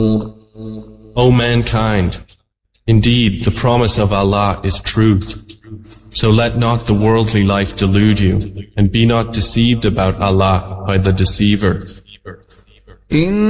O mankind, indeed the promise of Allah is truth. So let not the worldly life delude you, and be not deceived about Allah by the deceiver.